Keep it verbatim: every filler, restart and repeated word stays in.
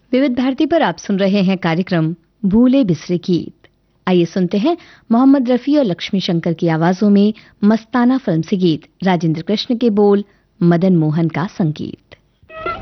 विविध भारती पर आप सुन रहे हैं कार्यक्रम भूले बिसरे गीत। आइए सुनते हैं मोहम्मद रफी और लक्ष्मी शंकर की आवाजों में मस्ताना फिल्म से गीत, राजेंद्र कृष्ण के बोल, मदन मोहन का संगीत।